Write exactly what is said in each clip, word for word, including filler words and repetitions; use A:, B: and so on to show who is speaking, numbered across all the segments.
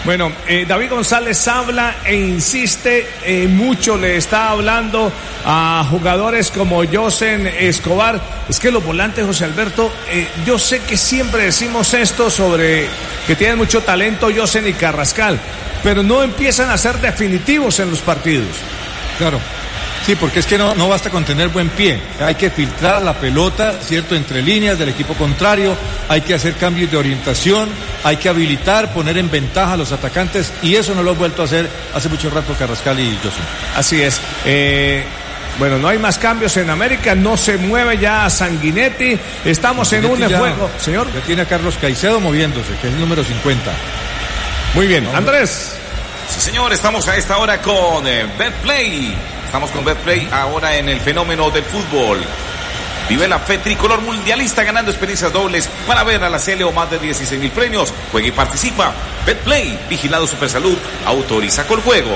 A: Bueno, eh, David González habla e insiste, eh, mucho le está hablando a jugadores como Josen Escobar. Es que los volantes, José Alberto, eh, yo sé que siempre decimos esto sobre que tienen mucho talento Josen y Carrascal, pero no empiezan a ser definitivos en los partidos.
B: Claro. Sí, porque es que no, no basta con tener buen pie, hay que filtrar la pelota, ¿cierto?, entre líneas del equipo contrario, hay que hacer cambios de orientación, hay que habilitar, poner en ventaja a los atacantes, y eso no lo han vuelto a hacer hace mucho rato Carrascal y Josen.
A: Así es. Eh... Bueno, no hay más cambios en América, no se mueve ya Sanguinetti, estamos Sanguinetti en un ya, juego. Señor.
B: Ya tiene a Carlos Caicedo moviéndose, que es el número cincuenta.
A: Muy bien, no, Andrés.
C: Sí, señor, estamos a esta hora con eh, Betplay. Estamos con Betplay ahora en el fenómeno del fútbol. Vive la fe tricolor mundialista ganando experiencias dobles para ver a la Cele o más de dieciséis mil premios. Juega y participa. Betplay, vigilado Supersalud, autoriza con juegos.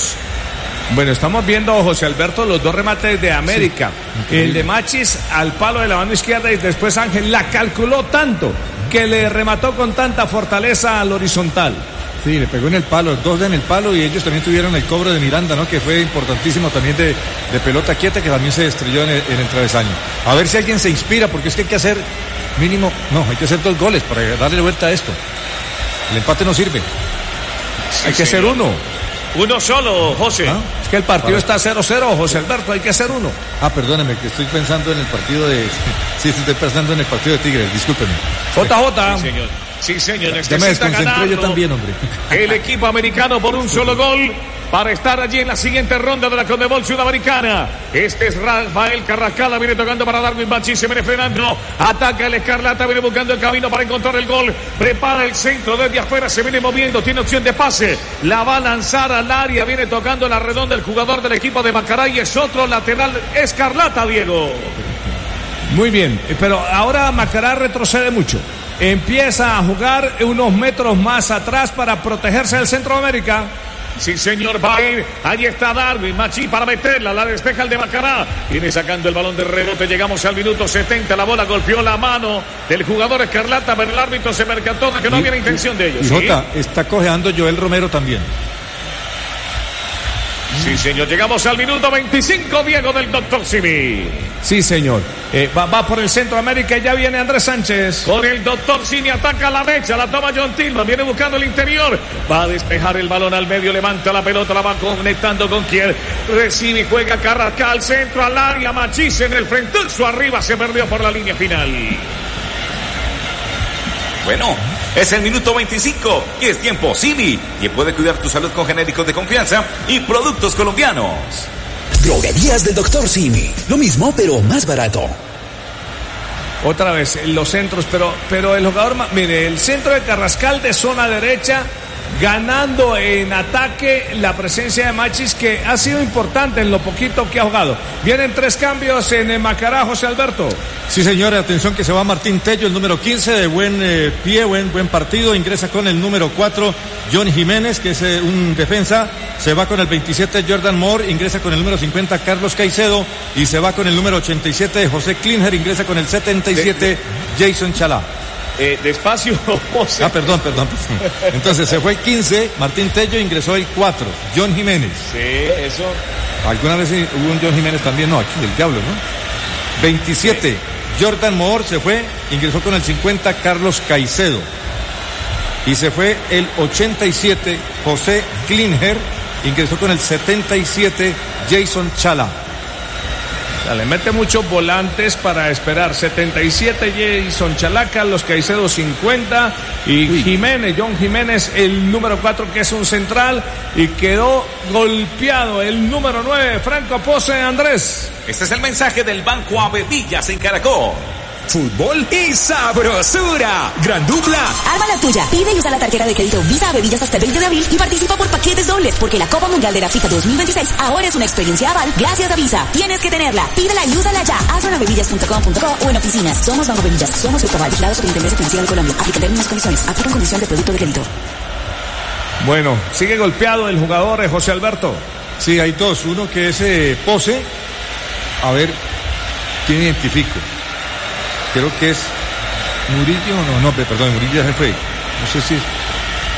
A: Bueno, estamos viendo, José Alberto, los dos remates de América. Sí, el de Machis al palo de la mano izquierda y después Ángel la calculó tanto que le remató con tanta fortaleza al horizontal.
B: Sí, le pegó en el palo, dos en el palo, y ellos también tuvieron el cobro de Miranda, ¿no?, que fue importantísimo también de, de pelota quieta, que también se estrelló en el, en el travesaño. A ver si alguien se inspira, porque es que hay que hacer mínimo, no, hay que hacer dos goles para darle vuelta a esto. El empate no sirve.
A: Sí, hay que hacer uno.
D: Uno solo, José. ¿Ah?
A: Es que el partido para... está cero cero, José Alberto, hay que hacer uno.
B: Ah, perdóneme, que estoy pensando en el partido de... Sí, estoy pensando en el partido de Tigres, discúlpeme.
A: J J.
D: Sí, señor. Sí, señor.
B: Ya me desconcentré yo también, hombre.
D: El equipo americano por un solo gol para estar allí en la siguiente ronda de la Conmebol Sudamericana. Este es Rafael Carrascal, viene tocando para Darwin Machís, se viene frenando, ataca el Escarlata, viene buscando el camino para encontrar el gol, prepara el centro desde afuera, se viene moviendo, tiene opción de pase, la va a lanzar al área, viene tocando la redonda el jugador del equipo de Macará y es otro lateral Escarlata, Diego.
A: Muy bien, pero ahora Macará retrocede mucho. Empieza a jugar unos metros más atrás para protegerse del Centroamérica.
D: Sí, señor, va a ir. Ahí está Darwin Machí para meterla. La despeja el de Macará. Viene sacando el balón de rebote. Llegamos al minuto setenta. La bola golpeó la mano del jugador Escarlata, pero el árbitro se percató de que no y, había la intención de ellos.
B: Y ¿sí? Jota, está cojeando Joel Romero también.
D: Sí, señor. Llegamos al minuto veinticinco, Diego, del doctor Simi.
A: Sí, señor. Eh, va, va por el Centroamérica y ya viene Andrés Sánchez.
D: Con el doctor Simi ataca a la derecha, la toma John Tillman, viene buscando el interior. Va a despejar el balón al medio, levanta la pelota, la va conectando con quien recibe y juega Carrascal, centro al área, Machís en el frentazo arriba, se perdió por la línea final.
C: Bueno, es el minuto veinticinco y es tiempo Simi, quien puede cuidar tu salud con genéricos de confianza y productos colombianos.
E: Droguerías del doctor Simi. Lo mismo, pero más barato.
A: Otra vez, los centros, pero, pero el jugador, mire, el centro de Carrascal de zona derecha, ganando en ataque la presencia de Machís, que ha sido importante en lo poquito que ha jugado. Vienen tres cambios en Macará, José Alberto.
B: Sí, señora, atención que se va Martín Tello, el número quince, de buen eh, pie, buen, buen partido. Ingresa con el número cuatro, John Jiménez, que es eh, un defensa. Se va con el veintisiete, Jordan Moore. Ingresa con el número cincuenta, Carlos Caicedo. Y se va con el número ochenta y siete, José Klinger. Ingresa con el setenta y siete, Jason Chalá.
D: Eh, despacio, José.
B: Ah, perdón, perdón. Entonces se fue el quince, Martín Tello, ingresó el cuatro, John Jiménez.
D: Sí, eso.
B: ¿Alguna vez hubo un John Jiménez también? No, aquí, el diablo, ¿no? veintisiete, sí. Jordan Moore se fue, ingresó con el cincuenta, Carlos Caicedo. Y se fue el ochenta y siete, José Klinger, ingresó con el setenta y siete, Jason Chalá.
A: Le mete muchos volantes para esperar. setenta y siete Jason Chalaca, los Caicedo cincuenta y Uy. Jiménez, John Jiménez, el número cuatro, que es un central, y quedó golpeado el número nueve, Franco Pose. Andrés.
C: Este es el mensaje del Banco Avevillas en Caracol.
E: Fútbol y sabrosura. Gran dupla.
F: Arma la tuya. Pide y usa la tarjeta de crédito Visa Bebillas hasta el veinte de abril y participa por paquetes dobles, porque la Copa Mundial de la FIFA dos mil veintiséis ahora es una experiencia aval gracias a Visa. Tienes que tenerla. Pídela y úsala ya. Hazlo en bebillas punto com punto co o en oficinas. Somos Banco Bebillas. Somos Grupal, vigilado Superintendencia Financiera de Colombia. Aplica términos y condiciones. Aplica condición de producto de crédito.
A: Bueno, sigue golpeado el jugador, José Alberto.
B: Sí, hay dos. Uno que es eh, Pose. A ver, ¿quién identifico? Creo que es Murillo, no, no, perdón, Murillo ya se fue. No sé si es...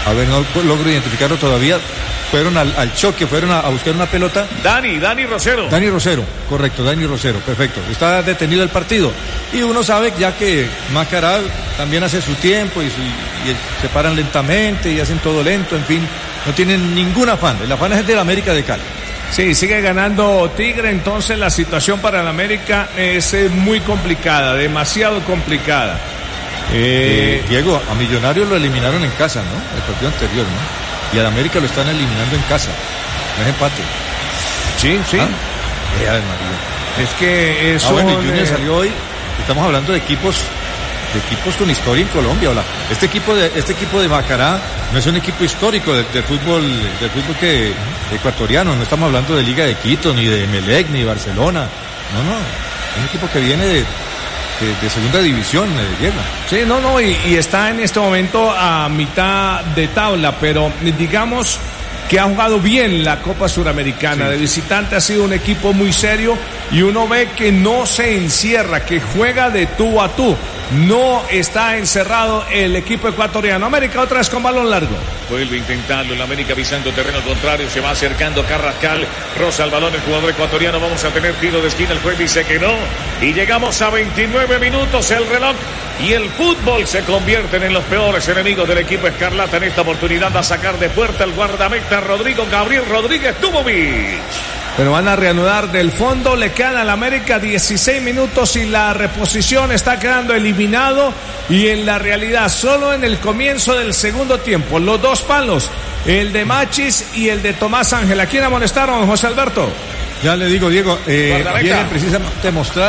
B: A ver, no logro identificarlo todavía. Fueron al, al choque, fueron a, a buscar una pelota.
D: Dani, Dani Rosero.
B: Dani Rosero, correcto, Dani Rosero, perfecto. Está detenido el partido. Y uno sabe ya que Macará también hace su tiempo y, su, y se paran lentamente y hacen todo lento, en fin. No tienen ningún afán. El afán es del América de Cali.
A: Sí, sigue ganando Tigre, entonces la situación para el América es eh, muy complicada, demasiado complicada.
B: Eh, eh, Diego, a Millonarios lo eliminaron en casa, ¿no? El partido anterior, ¿no? Y al América lo están eliminando en casa. No es empate.
A: Sí, sí.
B: ¿Ah? Eh, María.
A: Es que eso.
B: Ah, bueno, y Junior eh... salió hoy. Estamos hablando de equipos, de equipos con historia en Colombia. Hola. Este equipo de, este equipo de Macará no es un equipo histórico del de fútbol, del fútbol que ecuatoriano. No estamos hablando de Liga de Quito, ni de Emelec, ni de Barcelona. No, no. Es un equipo que viene de. De, de segunda división, eh, Diego.
A: Sí, no, no, y, y está en este momento a mitad de tabla, pero digamos que ha jugado bien la Copa Suramericana. Sí. De visitante ha sido un equipo muy serio y uno ve que no se encierra, que juega de tú a tú. No está encerrado el equipo ecuatoriano. América otra vez con balón largo.
D: Vuelve a intentarlo el América pisando terreno contrario. Se va acercando Carrascal. Roza el balón el jugador ecuatoriano. Vamos a tener tiro de esquina. El juez dice que no. Y llegamos a veintinueve minutos. El reloj y el fútbol se convierten en los peores enemigos del equipo escarlata. En esta oportunidad va a sacar de puerta el guardameta Rodrigo Gabriel Rodríguez Tubovic.
A: Pero van a reanudar del fondo, le quedan al América dieciséis minutos y la reposición está quedando eliminado y en la realidad solo en el comienzo del segundo tiempo, los dos palos, el de Machis y el de Tomás Ángel. ¿A quién amonestaron, José Alberto?
B: Ya le digo, Diego, eh, viene precisamente a mostrar,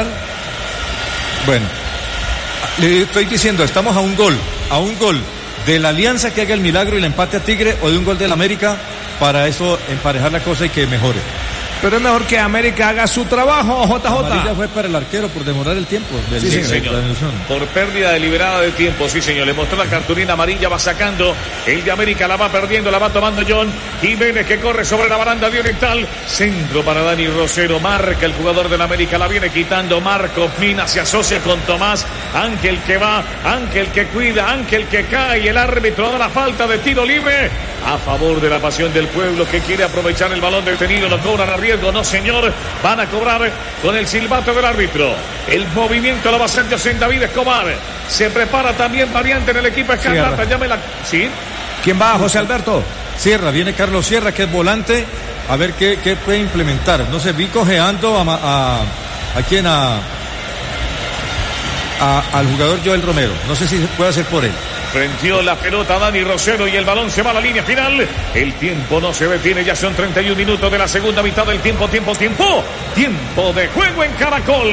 B: bueno, le estoy diciendo, estamos a un gol, a un gol de la Alianza que haga el milagro y el empate a Tigre o de un gol del América para eso emparejar la cosa y que mejore.
A: Pero es mejor que América haga su trabajo, J J.
B: Amarilla fue para el arquero por demorar el tiempo. Del
D: sí, sí, señor. Por pérdida deliberada de tiempo, sí, señor. Le mostró la cartulina amarilla, va sacando. El de América la va perdiendo, la va tomando John Jiménez, que corre sobre la baranda de oriental. Centro para Dani Rosero. Marca el jugador de la América, la viene quitando. Marco Mina se asocia con Tomás. Ángel que va, Ángel que cuida, Ángel que cae. El árbitro da la falta de tiro libre a favor de la Pasión del Pueblo, que quiere aprovechar el balón detenido. Lo cobran a riesgo, no señor, van a cobrar con el silbato del árbitro. El movimiento lo va a hacer José David Escobar. Se prepara también variante en el equipo escarlata. Llámela. ¿Sí?
A: ¿Quién va, José Alberto?
B: Sierra, viene Carlos Sierra, que es volante. A ver qué, qué puede implementar. No sé, vi cojeando a, a, a quién, a, a al jugador Joel Romero. No sé si se puede hacer por él.
D: Frenteó la pelota Dani Rosero y el balón se va a la línea final. El tiempo no se detiene, ya son treinta y un minutos de la segunda mitad del tiempo, tiempo, tiempo. Tiempo de juego en Caracol.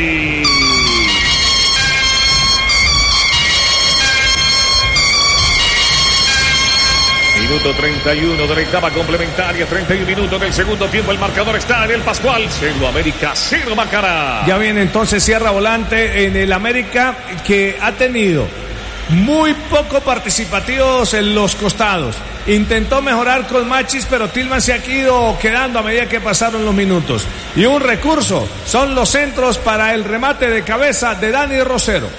D: Minuto treinta y uno de la etapa complementaria, treinta y un minutos del segundo tiempo. El marcador está en el Pascual. Cero América, cero Macará.
A: Ya viene entonces Sierra volante en el América, que ha tenido muy poco participativos en los costados. Intentó mejorar con Machis, pero Tillman se ha ido quedando a medida que pasaron los minutos. Y un recurso son los centros para el remate de cabeza de Dani Rosero.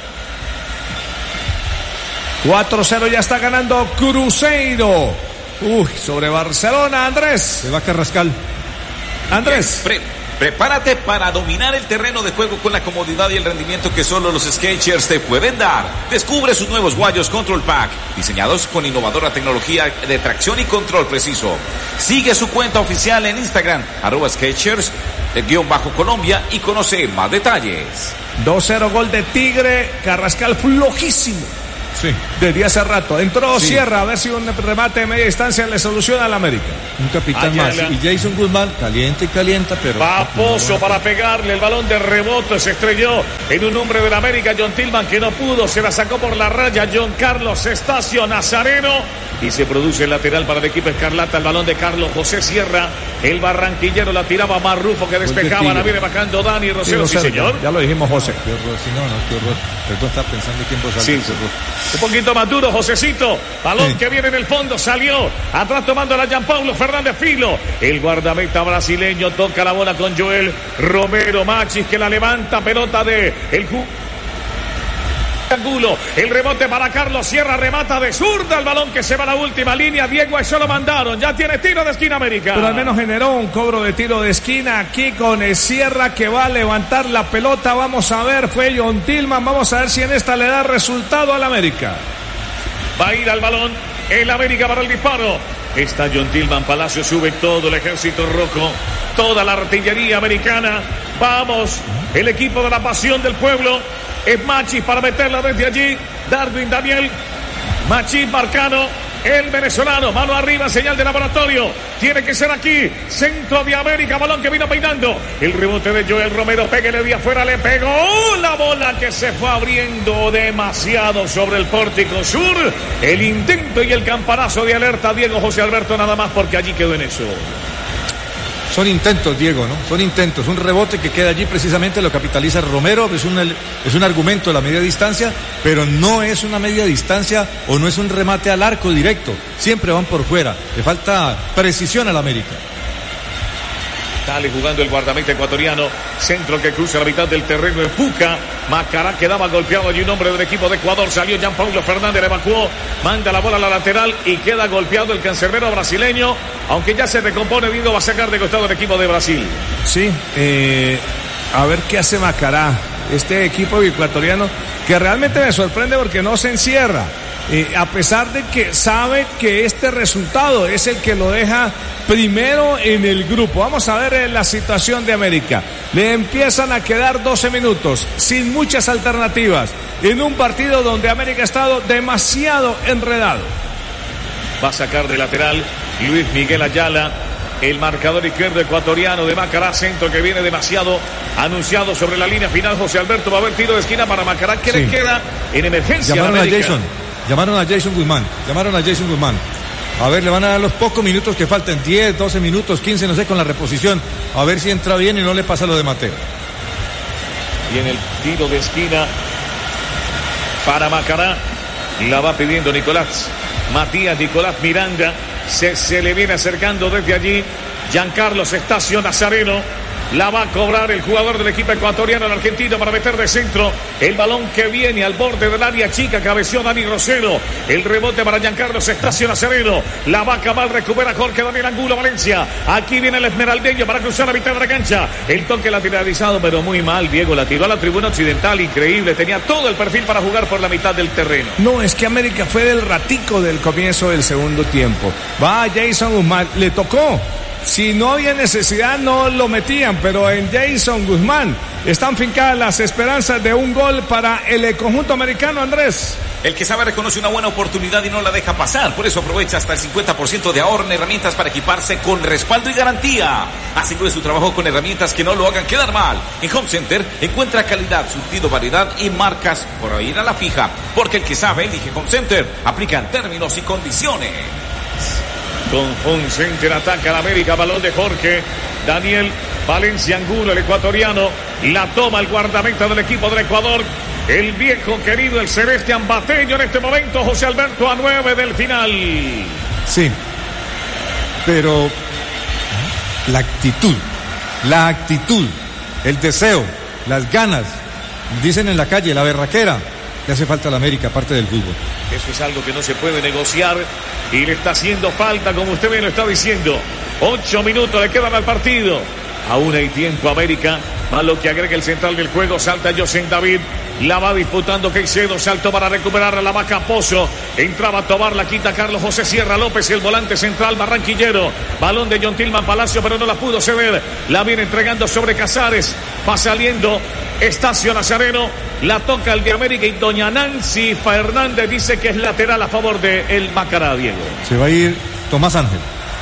A: cuatro cero ya está ganando Cruzeiro. Uy, sobre Barcelona, Andrés.
B: Se va Carrascal.
A: Andrés.
C: Pre prepárate para dominar el terreno de juego con la comodidad y el rendimiento que solo los Skechers te pueden dar. Descubre sus nuevos guayos Control Pack, diseñados con innovadora tecnología de tracción y control preciso. Sigue su cuenta oficial en Instagram, arroba Skechers, guión bajo Colombia, y conoce más detalles.
A: dos cero gol de Tigre, Carrascal flojísimo.
B: Sí.
A: Desde hace rato. Entró
B: sí.
A: Sierra a ver si un remate de media distancia le soluciona al América.
B: Un capitán Allá más. La... Y Jason Guzmán, caliente y calienta, pero.
D: Paposo para pegarle el balón de rebote. Se estrelló en un hombre del América, John Tillman, que no pudo. Se la sacó por la raya John Carlos Estacio Nazareno. Y se produce el lateral para el equipo escarlata. El balón de Carlos José Sierra. El barranquillero la tiraba Marrufo, que despejaba. La viene bajando Dani Rosero. Sí, sí, señor.
A: Ya lo dijimos, José.
B: Qué horror. Sí, no, no, qué horror. Perdón, está pensando quién vos
D: sí, sí. Un poquito más duro, Josecito. Balón sí. que viene en el fondo, salió. Atrás tomando la Gianpaulo Fernández Filo. El guardameta brasileño toca la bola con Joel Romero. Machis que la levanta, pelota de el Angulo. El rebote para Carlos Sierra, remata de zurda el balón que se va a la última línea. Diego, eso lo mandaron. Ya tiene tiro de esquina América.
A: Pero al menos generó un cobro de tiro de esquina aquí con el Sierra que va a levantar la pelota. Vamos a ver, fue John Tillman. Vamos a ver si en esta le da resultado al América.
D: Va a ir al balón el América para el disparo. Está John Tillman, Palacio sube todo el ejército rojo, toda la artillería americana. Vamos, el equipo de la pasión del pueblo. Es Machis para meterla desde allí. Darwin Daniel, Machis Marcano, el venezolano, mano arriba, señal de laboratorio. Tiene que ser aquí, centro de América, balón que vino peinando. El rebote de Joel Romero, pégale de afuera, le pegó la bola que se fue abriendo demasiado sobre el pórtico sur. El intento y el campanazo de alerta, Diego José Alberto, nada más porque allí quedó en eso.
B: Son intentos, Diego, ¿no? Son intentos. Un rebote que queda allí precisamente lo capitaliza Romero. Es un, es un argumento de la media distancia, pero no es una media distancia o no es un remate al arco directo. Siempre van por fuera. Le falta precisión al América.
D: Dale jugando el guardameta ecuatoriano. Centro que cruza la mitad del terreno. Empuja. Macará quedaba golpeado allí un hombre del equipo de Ecuador. Salió Jean Paulo Fernández, le evacuó. Manda la bola a la lateral y queda golpeado el cancerbero brasileño. Aunque ya se recompone, Diego va a sacar de costado el equipo de Brasil.
A: Sí, eh, a ver qué hace Macará. Este equipo ecuatoriano que realmente me sorprende porque no se encierra. Eh, a pesar de que sabe que este resultado es el que lo deja primero en el grupo. Vamos a ver la situación de América. Le empiezan a quedar doce minutos sin muchas alternativas en un partido donde América ha estado demasiado enredado.
D: Va a sacar de lateral Luis Miguel Ayala. El marcador izquierdo ecuatoriano de Macará, centro que viene demasiado anunciado sobre la línea final. José Alberto, va a haber tiro de esquina para Macará. ¿Qué sí. le queda en emergencia?
B: Llamaron
D: a,
B: a Jason, llamaron a Jason Guzmán, llamaron a Jason Guzmán. A ver, le van a dar los pocos minutos que faltan, diez, doce minutos, quince, no sé, con la reposición. A ver si entra bien y no le pasa lo de Mateo.
D: Y en el tiro de esquina para Macará, la va pidiendo Nicolás Matías Nicolás Miranda. Se, se le viene acercando desde allí Giancarlos Estacio Nazareno. La va a cobrar el jugador del equipo ecuatoriano, el argentino, para meter de centro. El balón que viene al borde del área chica, cabeció Dani Rosero. El rebote para Giancarlos Estacio Nazareno. La va a acabar, recupera Jorge Daniel Angulo Valencia. Aquí viene el esmeraldeño para cruzar la mitad de la cancha. El toque lateralizado, pero muy mal, Diego. La tiró a la tribuna occidental, increíble. Tenía todo el perfil para jugar por la mitad del terreno.
A: No, es que América fue del ratico del comienzo del segundo tiempo. Va Jason Guzmán, le tocó. Si no había necesidad, no lo metían, pero en Jason Guzmán están fincadas las esperanzas de un gol para el conjunto americano, Andrés.
C: El que sabe reconoce una buena oportunidad y no la deja pasar. Por eso aprovecha hasta el cincuenta por ciento de ahorro en herramientas para equiparse con respaldo y garantía. Asegure su trabajo con herramientas que no lo hagan quedar mal. En Home Center encuentra calidad, surtido, variedad y marcas por ir a la fija. Porque el que sabe elige Home Center. Aplican términos y condiciones.
D: Con Home Center ataca la América, balón de Jorge Daniel Valencia Angulo, el ecuatoriano. La toma el guardameta del equipo del Ecuador. El viejo querido, el celeste ambateño en este momento, José Alberto, a nueve del final.
B: Sí, pero la actitud, la actitud, el deseo, las ganas, dicen en la calle, la berraquera, le hace falta a la América, aparte del fútbol.
D: Eso es algo que no se puede negociar y le está haciendo falta, como usted bien lo está diciendo. Ocho minutos le quedan al partido. Aún hay tiempo, América. Más lo que agrega el central del juego. Salta José David. La va disputando Caicedo. Salto para recuperarla. La va Caposo. Entraba a tomar. La quita Carlos José Sierra López. El volante central barranquillero. Balón de John Tillman Palacio, pero no la pudo ceder. La viene entregando sobre Casares. Va saliendo Estacio Nazareno. La toca el de América y doña Nancy Fernández dice que es lateral a favor de el Macará, Diego.
B: Se va a ir Tomás Ángel.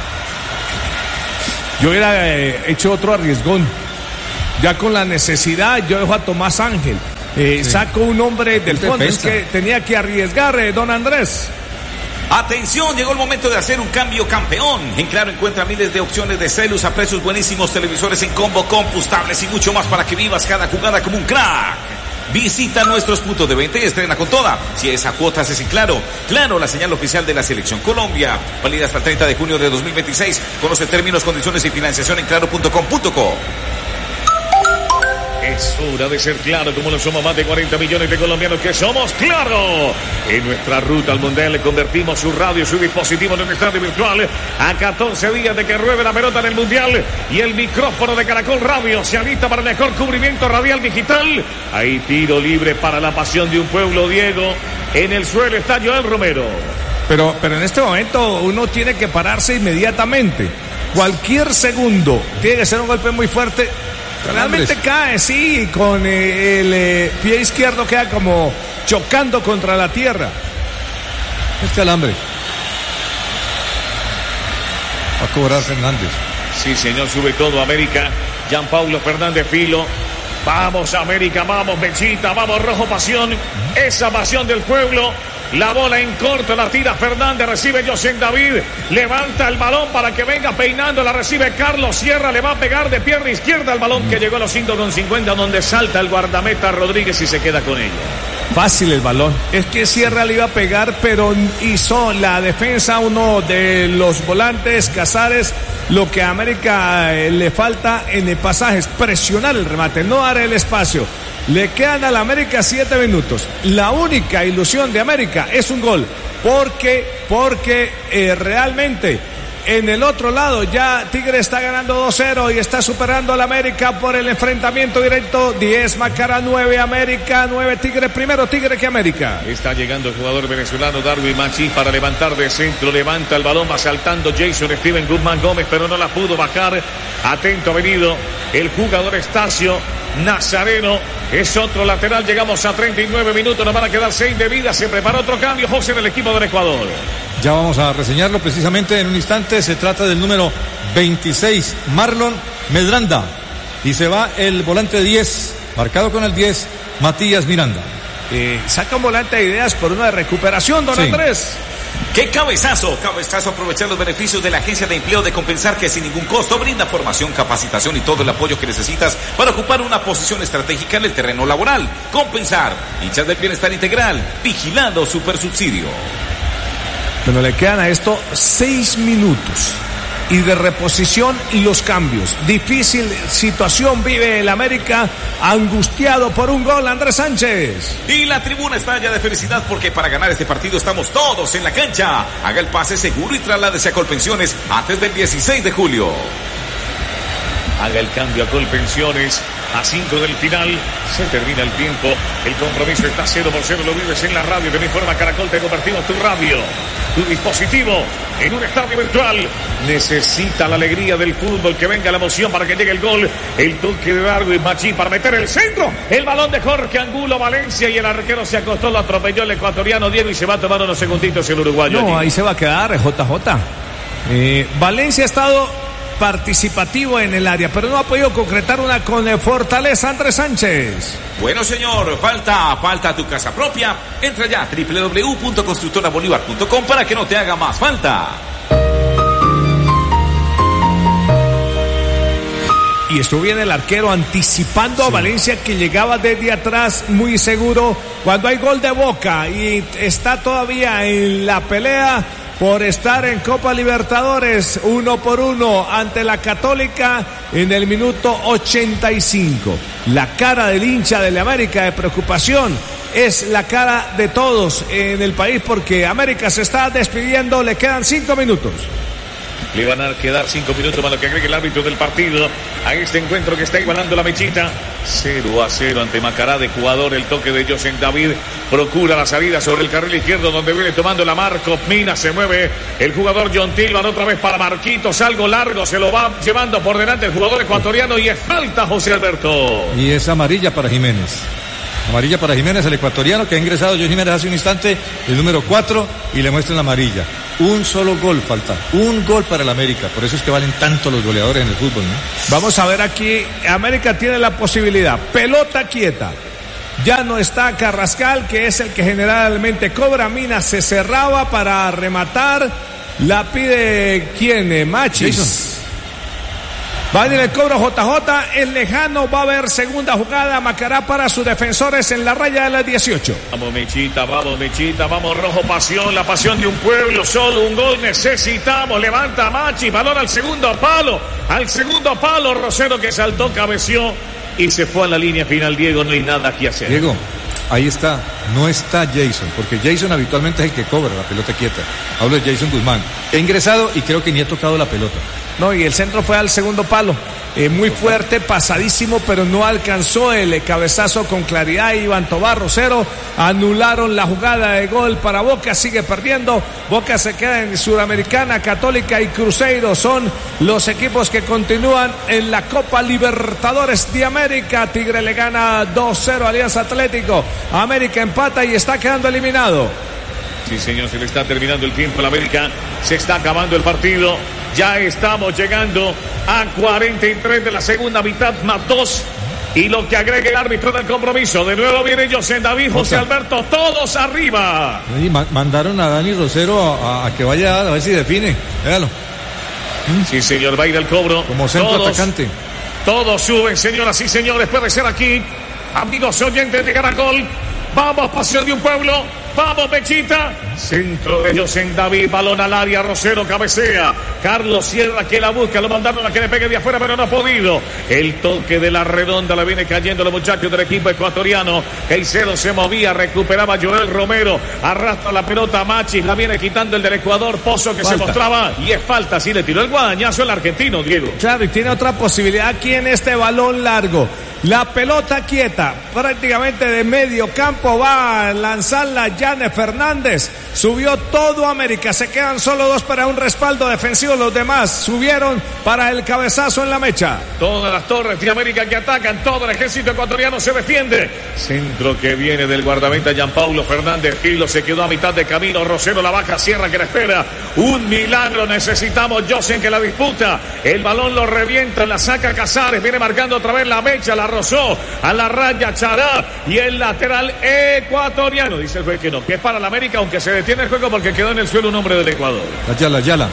A: Yo hubiera eh, hecho otro arriesgón. Ya con la necesidad, yo dejo a Tomás Ángel. Eh, sí. Saco un hombre del fondo. Es que tenía que arriesgar, eh, don Andrés.
C: Atención, llegó el momento de hacer un cambio campeón. En Claro encuentra miles de opciones de celus a precios buenísimos, televisores en combo, compus, tablets y mucho más para que vivas cada jugada como un crack. Visita nuestros puntos de venta y estrena con toda. Si es a cuotas es en Claro. Claro, la señal oficial de la Selección Colombia. Válida hasta el treinta de junio de dos mil veintiséis. Conoce términos, condiciones y financiación en claro punto com punto co.
D: Es hora de ser claro, como lo somos más de cuarenta millones de colombianos que somos claro. En nuestra ruta al mundial le convertimos su radio, su dispositivo en un estadio virtual a catorce días de que ruede la pelota en el mundial y el micrófono de Caracol Radio se alista para el mejor cubrimiento radial digital. Hay tiro libre para la pasión de un pueblo, Diego. En el suelo está Joel Romero.
A: Pero, pero en este momento uno tiene que pararse inmediatamente. Cualquier segundo tiene que ser un golpe muy fuerte. Realmente cae, sí, con eh, el eh, pie izquierdo queda como chocando contra la tierra.
B: Este alambre. Va a cobrar Fernández.
D: Sí, señor, sube todo América. Gianpaulo Fernández Filo. Vamos América, vamos Mechita, vamos Rojo Pasión. Esa pasión del pueblo. La bola en corto, la tira Fernández, recibe José David, levanta el balón para que venga peinando, la recibe Carlos Sierra, le va a pegar de pierna izquierda al balón que llegó a los cinco con cincuenta, donde salta el guardameta Rodríguez y se queda con ella.
A: Fácil el balón. Es que Sierra le iba a pegar, pero hizo la defensa uno de los volantes, Casares. Lo que a América eh, le falta en el pasaje es presionar el remate, no dar el espacio. Le quedan al América siete minutos. La única ilusión de América es un gol. Porque, porque eh, realmente en el otro lado ya Tigre está ganando dos cero y está superando al América por el enfrentamiento directo. diez Macará, nueve América, nueve Tigre. Primero Tigre que América.
D: Está llegando el jugador venezolano Darwin Machís para levantar de centro. Levanta el balón, va saltando Jason Steven Guzmán Gómez, pero no la pudo bajar. Atento ha venido el jugador Estacio Nazareno. Es otro lateral, llegamos a treinta y nueve minutos, nos van a quedar seis de vida. Se prepara otro cambio, José, en el equipo del Ecuador.
B: Ya vamos a reseñarlo precisamente en un instante. Se trata del número veintiséis, Marlon Medranda. Y se va el volante diez, marcado con el diez, Matías Miranda.
A: Eh, saca un volante de ideas por una de recuperación, don sí. Andrés.
C: ¡Qué cabezazo! Cabezazo, aprovechar los beneficios de la Agencia de Empleo de Compensar, que sin ningún costo brinda formación, capacitación y todo el apoyo que necesitas para ocupar una posición estratégica en el terreno laboral. Compensar, hinchas del bienestar integral, vigilado Supersubsidio.
A: Bueno, le quedan a esto seis minutos. Y de reposición y los cambios. Difícil situación vive el América, angustiado por un gol, Andrés Sánchez.
C: Y la tribuna está ya de felicidad porque para ganar este partido estamos todos en la cancha. Haga el pase seguro y trasládese a Colpensiones antes del dieciséis de julio.
D: Haga el cambio a Colpensiones. A cinco del final, se termina el tiempo. El compromiso está cero por cero. Lo vives en la radio. De mi forma Caracol, te convertimos tu radio, tu dispositivo, en un estadio virtual. Necesita la alegría del fútbol, que venga la emoción para que llegue el gol. El toque de Darwin Machín para meter el centro. El balón de Jorge Angulo Valencia y el arquero se acostó, lo atropelló el ecuatoriano Diego y se va a tomar unos segunditos el uruguayo.
A: No,
D: allí.
A: Ahí se va a quedar J J. Eh, Valencia ha estado participativo en el área, pero no ha podido concretar una con fortaleza, Andrés Sánchez.
C: Bueno, señor, falta, falta tu casa propia. Entra ya a doble u doble u doble u punto constructora bolívar punto com para que no te haga más falta.
A: Y estuvo bien el arquero anticipando sí. a Valencia, que llegaba desde atrás muy seguro. Cuando hay gol de Boca y está todavía en la pelea por estar en Copa Libertadores uno por uno ante la Católica en el minuto ochenta y cinco. La cara del hincha de la América de preocupación es la cara de todos en el país, porque América se está despidiendo, le quedan cinco minutos.
D: Le van a quedar cinco minutos más lo que agregue el árbitro del partido a este encuentro que está igualando la mechita. cero a cero ante Macará de Ecuador. El toque de José David procura la salida sobre el carril izquierdo, donde viene tomando la Marco Mina. Se mueve el jugador John Tillman otra vez para Marquitos. Algo largo, se lo va llevando por delante el jugador ecuatoriano y es falta, José Alberto.
B: Y es amarilla para Jiménez. Amarilla para Jiménez, el ecuatoriano que ha ingresado John Jiménez hace un instante, el número cuatro, y le muestran la amarilla. Un solo gol falta, un gol para el América, por eso es que valen tanto los goleadores en el fútbol, ¿no?
A: Vamos a ver aquí, América tiene la posibilidad, pelota quieta. Ya no está Carrascal, que es el que generalmente cobra. Mina se cerraba para rematar. La pide ¿quién? Machis. Jason. Va a venir el cobro J J, el lejano, va a haber segunda jugada, Macará para sus defensores en la raya de las dieciocho.
D: Vamos Mechita, vamos Mechita, vamos Rojo Pasión, la pasión de un pueblo, solo un gol necesitamos, levanta Machi, balón al segundo palo, al segundo palo, Rosero que saltó, cabeció y se fue a la línea final, Diego, no hay nada que hacer.
B: Diego, ahí está, no está Jason, porque Jason habitualmente es el que cobra la pelota quieta. Hablo de Jason Guzmán. He ingresado y creo que ni ha tocado la pelota.
A: No, y el centro fue al segundo palo. Eh, muy fuerte, pasadísimo, pero no alcanzó el eh, cabezazo con claridad. Iván Tobar, Rosero, anularon la jugada de gol para Boca, sigue perdiendo. Boca se queda en Sudamericana, Católica y Cruzeiro son los equipos que continúan en la Copa Libertadores de América. Tigre le gana dos cero a Alianza Atlético. América empata y está quedando eliminado.
D: Sí, señor, se le está terminando el tiempo a la América, se está acabando el partido. Ya estamos llegando a cuarenta y tres de la segunda mitad, más dos. Y lo que agrega el árbitro del compromiso. De nuevo viene José David, José Alberto, todos arriba.
B: Y ma- mandaron a Dani Rosero a, a, a que vaya a ver si define. Véalo.
D: Sí, señor, va a ir al cobro.
B: Como centro
D: todos,
B: atacante.
D: Todos suben, señoras y señores. Puede ser aquí. Amigos oyentes de Caracol. Vamos, pasión de un pueblo. Vamos, Pechita. Centro de José David, balón al área, Rosero cabecea. Carlos Sierra que la busca, lo mandaron a que le pegue de afuera, pero no ha podido. El toque de la redonda le viene cayendo los muchachos del equipo ecuatoriano. Caicedo se movía, recuperaba Joel Romero. Arrastra la pelota a Machis, la viene quitando el del Ecuador. Pozo que falta. Se mostraba y es falta. Sí, le tiró el guadañazo al argentino, Diego.
A: Claro, y tiene otra posibilidad aquí en este balón largo. La pelota quieta, prácticamente de medio campo, va a lanzarla Yane Fernández. Subió todo América, se quedan solo dos para un respaldo defensivo. Los demás subieron para el cabezazo en la mecha.
D: Todas las torres de América que atacan, todo el ejército ecuatoriano se defiende. Centro que viene del guardameta Gianpaulo Fernández. Filo se quedó a mitad de camino. Rosero la baja, Sierra que la espera. Un milagro necesitamos. Josen que la disputa. El balón lo revienta, la saca Casares. Viene marcando otra vez la mecha, la rozó a la raya Chará. Y el lateral ecuatoriano dice el juez que no, que es para la América, aunque se detiene el juego porque quedó en el suelo un hombre del Ecuador.
B: Ayala, Ayala.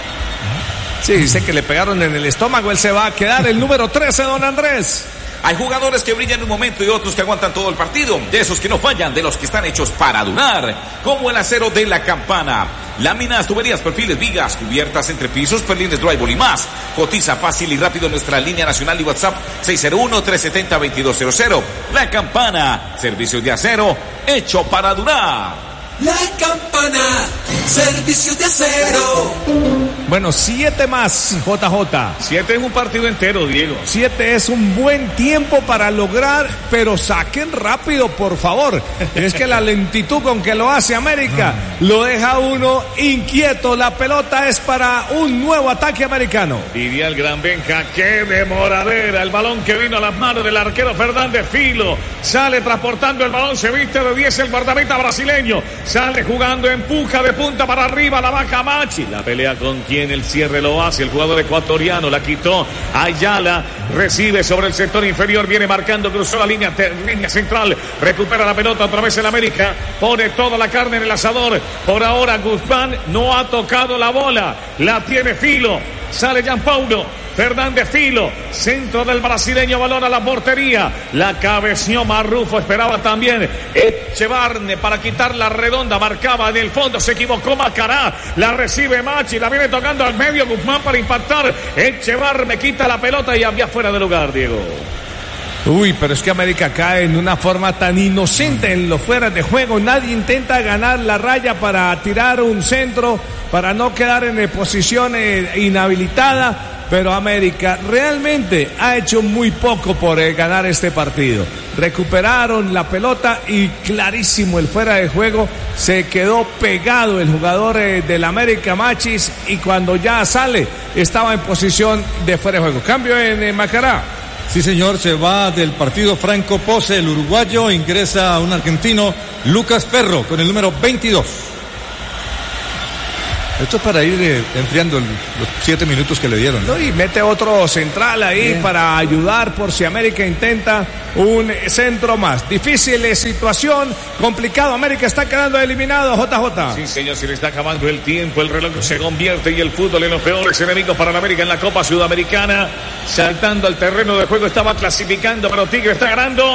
A: Sí, dice que le pegaron en el estómago. Él se va a quedar el número trece, don Andrés.
C: Hay jugadores que brillan en un momento y otros que aguantan todo el partido. De esos que no fallan, de los que están hechos para durar. Como el acero de la Campana. Láminas, tuberías, perfiles, vigas, cubiertas, entrepisos, perlines, drywall y más. Cotiza fácil y rápido en nuestra línea nacional y WhatsApp seis cero uno, tres siete cero, dos dos cero cero. La Campana, servicios de acero hecho para durar.
G: La Campana, servicios de acero.
A: Bueno, siete más, J J.
D: Siete es un partido entero, Diego.
A: Siete es un buen tiempo para lograr, pero saquen rápido, por favor. Es que la lentitud con que lo hace América lo deja uno inquieto. La pelota es para un nuevo ataque americano.
D: Diría el gran Benja, qué demoradera. El balón que vino a las manos del arquero Fernández Filo. Sale transportando el balón, se viste de diez el guardameta brasileño. Sale jugando, empuja de punta para arriba, la baja Machi. La pelea con quien el cierre lo hace, el jugador ecuatoriano, la quitó Ayala, recibe sobre el sector inferior, viene marcando, cruzó la línea, ter, línea central, recupera la pelota otra vez en América, pone toda la carne en el asador. Por ahora Guzmán no ha tocado la bola, la tiene Filo, sale Gianpaulo Fernández Filo, centro del brasileño, balón a la portería, la cabeció Marrufo, esperaba también Echevarne para quitar la redonda, marcaba en el fondo, se equivocó Macará, la recibe Machi, la viene tocando al medio Guzmán para impactar, Echevarne quita la pelota y había fuera de lugar, Diego.
A: Uy, pero es que América cae en una forma tan inocente en los fueras de juego. Nadie intenta ganar la raya para tirar un centro, para no quedar en posición eh, inhabilitada. Pero América realmente ha hecho muy poco por eh, ganar este partido. Recuperaron la pelota y clarísimo el fuera de juego. Se quedó pegado el jugador eh, del América, Machis, y cuando ya sale estaba en posición de fuera de juego. Cambio en eh, Macará.
B: Sí, señor, se va del partido Franco Pose, el uruguayo, ingresa un argentino, Lucas Ferro, con el número veintidós. Esto es para ir eh, enfriando el, los siete minutos que le dieron, ¿no?
A: No, y mete otro central ahí Bien. Para ayudar por si América intenta un centro más. Difícil situación, complicado. América está quedando eliminado, J J.
D: Sí, señor, se le está acabando el tiempo, el reloj se convierte y el fútbol en los peores enemigos para la América en la Copa Sudamericana. Saltando al terreno de juego, estaba clasificando, pero Tigre está ganando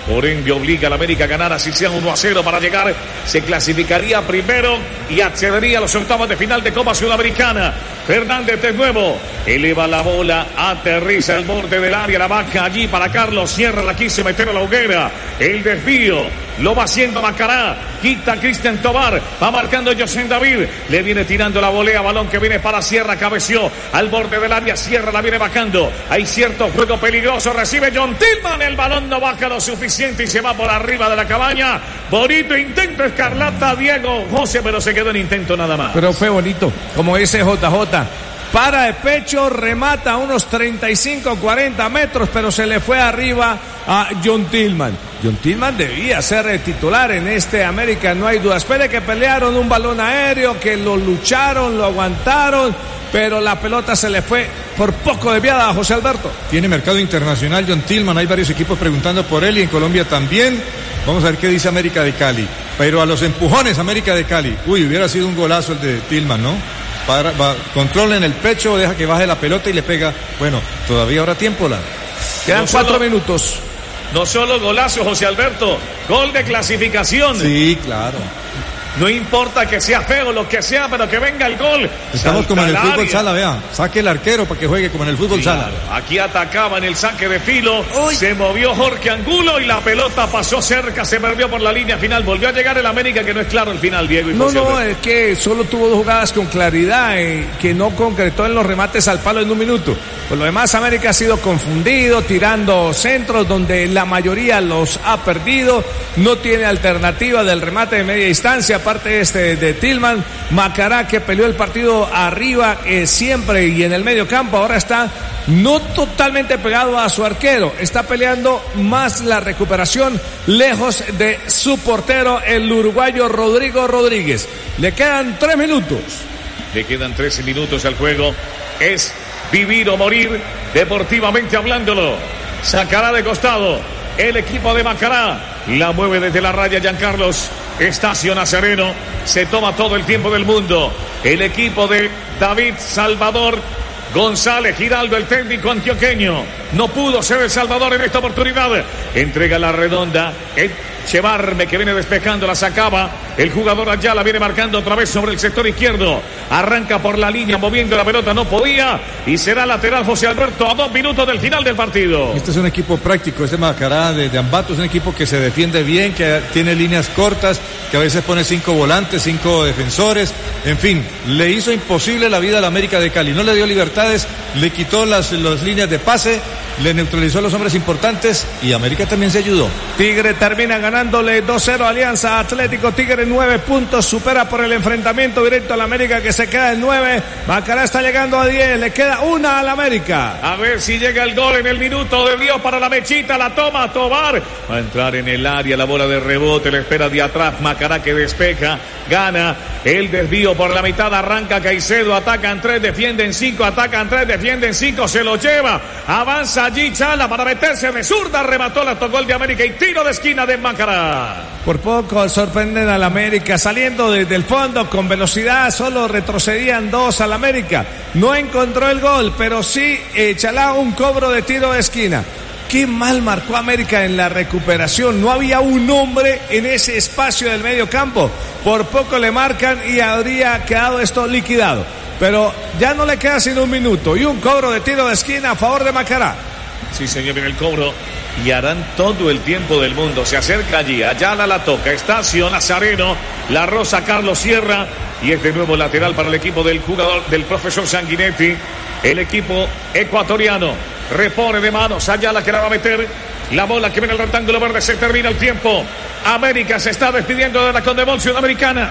D: Por ende obliga a la América a ganar, así sea uno a cero para llegar. Se clasificaría primero y accedería a los octavos de final de Copa Sudamericana. Fernández de nuevo eleva la bola, aterriza el borde del área, la baja allí para Carlos Sierra, la quiso meter a la hoguera. El desvío lo va haciendo Macará, quita Cristian Tobar, va marcando José David, le viene tirando la volea, balón que viene para Sierra, cabeció al borde del área, Sierra la viene bajando, hay cierto juego peligroso, recibe John Tillman, el balón no baja lo suficiente y se va por arriba de la cabaña. Bonito intento escarlata, Diego José, pero se quedó en intento nada más.
A: Pero fue bonito, como dice J J. Para de pecho, remata a unos treinta y cinco, cuarenta metros, pero se le fue arriba a John Tillman. John Tillman debía ser titular en este América, no hay duda. Espere que pelearon un balón aéreo, que lo lucharon, lo aguantaron, pero la pelota se le fue por poco desviada a José Alberto.
B: Tiene mercado internacional John Tillman, hay varios equipos preguntando por él y en Colombia también. Vamos a ver qué dice América de Cali. Pero a los empujones América de Cali. Uy, hubiera sido un golazo el de Tillman, ¿no? Para, va, controla en el pecho, deja que baje la pelota y le pega. Bueno, todavía habrá tiempo. La...
A: Quedan
D: no
A: cuatro
D: solo,
A: minutos.
D: No solo golazo, José Alberto, gol de clasificación.
B: Sí, claro.
D: No importa que sea feo, lo que sea, pero que venga el gol.
B: Estamos como en el fútbol sala, vea. Saque el arquero para que juegue como en el fútbol
D: claro,
B: sala.
D: Aquí atacaba en el saque de filo. Uy. Se movió Jorge Angulo y la pelota pasó cerca, se perdió por la línea final. Volvió a llegar el América, que no es claro el final, Diego. Y
A: no,
D: José
A: no,
D: Alberto.
A: es que solo tuvo dos jugadas con claridad, eh, que no concretó en los remates al palo en un minuto. Por lo demás, América ha sido confundido, tirando centros donde la mayoría los ha perdido. No tiene alternativa del remate de media distancia, aparte este de Tillman. Macará, que peleó el partido arriba eh, siempre y en el medio campo, ahora está no totalmente pegado a su arquero, está peleando más la recuperación lejos de su portero, el uruguayo Rodrigo Rodríguez. Le quedan tres minutos.
D: Le quedan trece minutos al juego. Es vivir o morir, deportivamente hablándolo. Sacará de costado el equipo de Macará. La mueve desde la raya Giancarlos Estacio Nazareno. Se toma todo el tiempo del mundo. El equipo de David Salvador González Giraldo, el técnico antioqueño. No pudo ser el Salvador en esta oportunidad. Entrega la redonda. Echevarme, que viene despejando, la sacaba. El jugador Ayala viene marcando otra vez sobre el sector izquierdo. Arranca por la línea, moviendo la pelota, no podía. Y será lateral José Alberto a dos minutos del final del partido.
B: Este es un equipo práctico, este Macará de, de Ambato es un equipo que se defiende bien, que tiene líneas cortas, que a veces pone cinco volantes, cinco defensores. En fin, le hizo imposible la vida a la América de Cali. No le dio libertades, le quitó las, las líneas de pase, le neutralizó a los hombres importantes y América también se ayudó.
A: Tigre termina ganándole dos cero a Alianza Atlético. Tigre nueve puntos, supera por el enfrentamiento directo a la América, que se queda en nueve. Macará está llegando a diez, le queda una a la América.
D: A ver si llega el gol en el minuto de Dios para la mechita, la toma Tobar. Va a entrar en el área, la bola de rebote, le espera de atrás Macará, que despeja, gana el desvío por la mitad, arranca Caicedo, atacan tres, defienden cinco, atacan tres, defienden cinco, se lo lleva, avanza allí Chala para meterse de zurda, remató, la tocó el de América y tiro de esquina de Macará.
A: Por poco sorprenden al América, saliendo desde el fondo con velocidad, solo retrocedían dos al América. No encontró el gol, pero sí eh, Chalá un cobro de tiro de esquina. Qué mal marcó América en la recuperación, no había un hombre en ese espacio del medio campo. Por poco le marcan y habría quedado esto liquidado. Pero ya no le queda sino un minuto y un cobro de tiro de esquina a favor de Macará.
D: Sí, señor, en el cobro. Y harán todo el tiempo del mundo. Se acerca allí, Ayala la toca, Estacio Nazareno, la rosa Carlos Sierra. Y es de nuevo lateral para el equipo del jugador, del profesor Sanguinetti. El equipo ecuatoriano repone de manos, Ayala que la va a meter. La bola que viene al rectángulo verde, se termina el tiempo. América se está despidiendo de la Conmebol Sudamericana.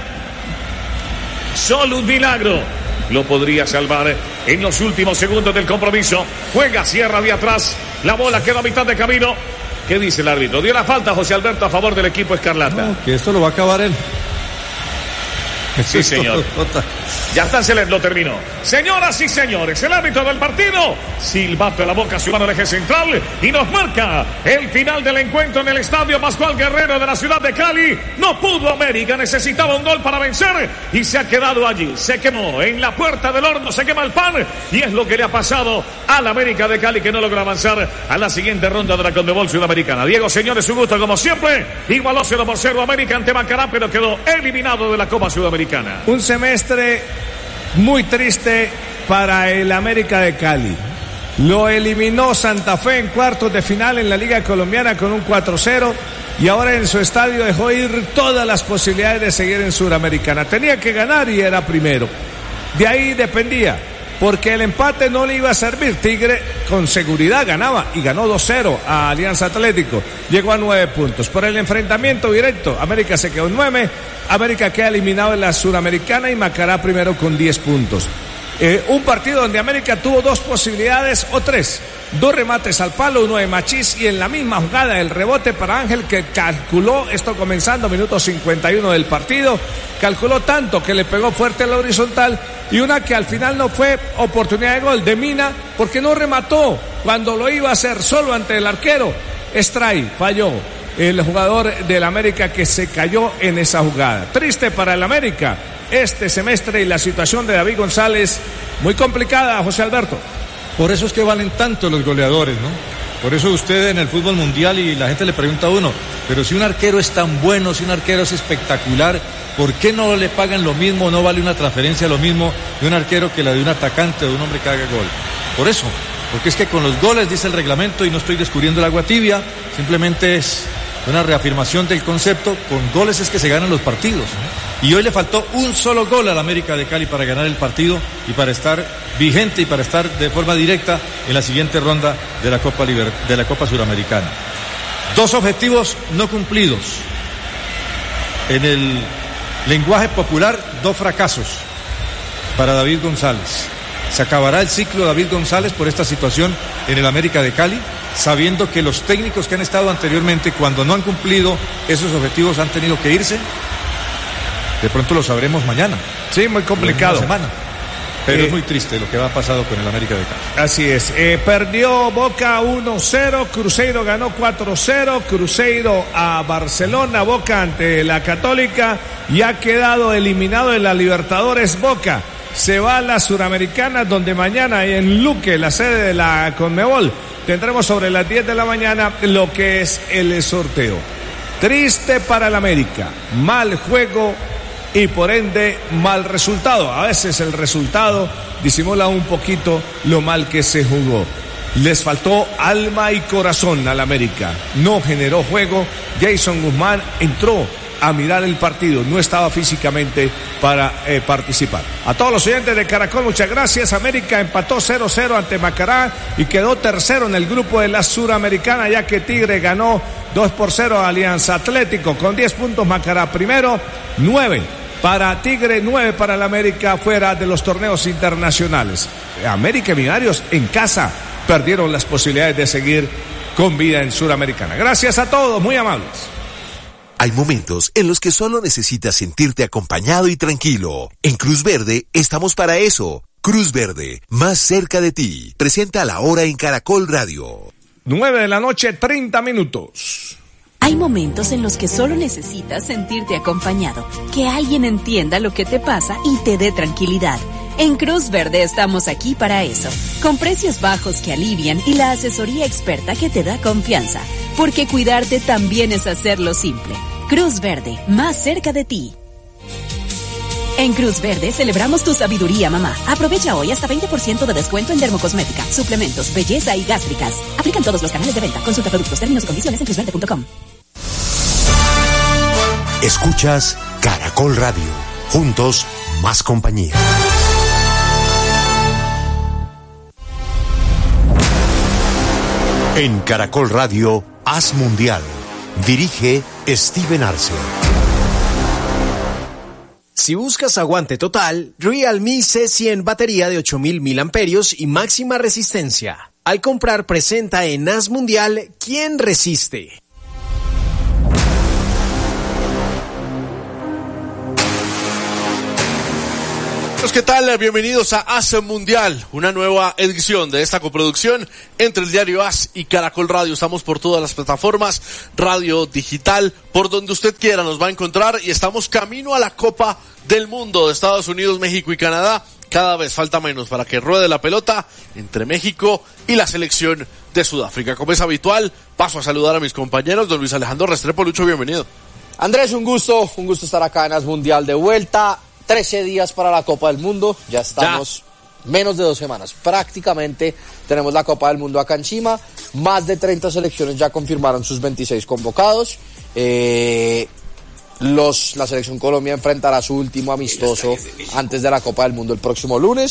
D: Solo un milagro lo podría salvar en los últimos segundos del compromiso. Juega Sierra de atrás, la bola queda a mitad de camino. ¿Qué dice el árbitro? Dio la falta José Alberto a favor del equipo escarlata.
B: No, que esto lo va a acabar él.
D: Sí, señor. Ya está, se les lo terminó. Señoras y señores, el árbitro del partido, silbato en la boca, ciudadano del eje central, y nos marca el final del encuentro en el estadio Pascual Guerrero de la ciudad de Cali. No pudo América, necesitaba un gol para vencer y se ha quedado allí. Se quemó en la puerta del horno, se quema el pan, y es lo que le ha pasado al América de Cali, que no logra avanzar a la siguiente ronda de la Conmebol Sudamericana. Diego, señores, su gusto como siempre. Igualó cero por cero América ante Macará, pero quedó eliminado de la Copa Sudamericana.
A: Un semestre muy triste para el América de Cali. Lo eliminó Santa Fe en cuartos de final en la Liga Colombiana con un cuatro cero y ahora en su estadio dejó ir todas las posibilidades de seguir en Suramericana. Tenía que ganar y era primero. De ahí dependía, porque el empate no le iba a servir. Tigre con seguridad ganaba y ganó dos cero a Alianza Atlético. Llegó a nueve puntos. Por el enfrentamiento directo, América se quedó en nueve. América queda eliminado en la Suramericana y Macará primero con diez puntos. Eh, un partido donde América tuvo dos posibilidades o tres. Dos remates al palo, uno de Machís y en la misma jugada el rebote para Ángel, que calculó, esto comenzando minuto cincuenta y uno del partido, calculó tanto que le pegó fuerte a la horizontal, y una que al final no fue oportunidad de gol de Mina porque no remató cuando lo iba a hacer solo ante el arquero. Stray falló el jugador del América, que se cayó en esa jugada. Triste para el América este semestre y la situación de David González muy complicada, José Alberto.
B: Por eso es que valen tanto los goleadores, ¿no? Por eso usted en el fútbol mundial, y la gente le pregunta a uno, pero si un arquero es tan bueno, si un arquero es espectacular, ¿por qué no le pagan lo mismo, no vale una transferencia lo mismo de un arquero que la de un atacante o de un hombre que haga gol? Por eso, porque es que con los goles, dice el reglamento, y no estoy descubriendo el agua tibia, simplemente es una reafirmación del concepto, con goles es que se ganan los partidos, ¿no? Y hoy le faltó un solo gol al América de Cali para ganar el partido y para estar vigente y para estar de forma directa en la siguiente ronda de la Copa Liber- de la Copa Suramericana. Dos objetivos no cumplidos. En el lenguaje popular, dos fracasos para David González. Se acabará el ciclo David González por esta situación en el América de Cali, sabiendo que los técnicos que han estado anteriormente, cuando no han cumplido esos objetivos, han tenido que irse. De pronto lo sabremos mañana.
A: Sí, muy complicado.
B: Semana. Pero
A: eh,
B: es muy triste lo que ha pasado con el América de Cali.
A: Así es. Eh, perdió Boca uno cero, Cruzeiro ganó cuatro cero, Cruzeiro a Barcelona, Boca ante la Católica, y ha quedado eliminado de la Libertadores. Boca se va a la Suramericana, donde mañana en Luque, la sede de la Conmebol, tendremos sobre las diez de la mañana lo que es el sorteo. Triste para el América, mal juego y por ende mal resultado. A veces el resultado disimula un poquito lo mal que se jugó. Les faltó alma y corazón al América. No generó juego. Jason Guzmán entró a mirar el partido, no estaba físicamente para eh, participar. A todos los oyentes de Caracol, muchas gracias. América empató cero cero ante Macará y quedó tercero en el grupo de la Suramericana, ya que Tigre ganó dos por cero a Alianza Atlético con diez puntos. Macará primero, nueve para Tigre, nueve para el América fuera de los torneos internacionales. América y Millonarios en casa perdieron las posibilidades de seguir con vida en Suramericana. Gracias a todos, muy amables.
H: Hay momentos en los que solo necesitas sentirte acompañado y tranquilo. En Cruz Verde estamos para eso. Cruz Verde, más cerca de ti. Presenta La Hora en Caracol Radio.
A: Nueve de la noche, treinta minutos.
F: Hay momentos en los que solo necesitas sentirte acompañado, que alguien entienda lo que te pasa y te dé tranquilidad. En Cruz Verde estamos aquí para eso, con precios bajos que alivian y la asesoría experta que te da confianza, porque cuidarte también es hacerlo simple. Cruz Verde, más cerca de ti. En Cruz Verde celebramos tu sabiduría, mamá. Aprovecha hoy hasta veinte por ciento de descuento en dermocosmética, suplementos, belleza y gástricas. Aplican todos los canales de venta. Consulta productos, términos y condiciones en cruz verde punto com.
H: Escuchas Caracol Radio. Juntos, más compañía. En Caracol Radio, Haz Mundial. Dirige Steven Arce.
I: Si buscas aguante total, Realme C cien batería de ocho mil miliamperios y máxima resistencia. Al comprar presenta en Haz Mundial, ¿quién resiste?
J: Amigos, ¿qué tal? Bienvenidos a AS Mundial, una nueva edición de esta coproducción entre el diario AS y Caracol Radio. Estamos por todas las plataformas, radio, digital, por donde usted quiera nos va a encontrar, y estamos camino a la Copa del Mundo de Estados Unidos, México y Canadá. Cada vez falta menos para que ruede la pelota entre México y la selección de Sudáfrica. Como es habitual, paso a saludar a mis compañeros. Don Luis Alejandro Restrepo, Lucho, bienvenido.
K: Andrés, un gusto, un gusto estar acá en AS Mundial de vuelta. trece días para la Copa del Mundo, ya estamos ya. menos de dos semanas. Prácticamente tenemos la Copa del Mundo acá encima. Más de treinta selecciones ya confirmaron sus veintiséis convocados. Eh, los, la selección Colombia enfrentará su último amistoso antes de la Copa del Mundo el próximo lunes.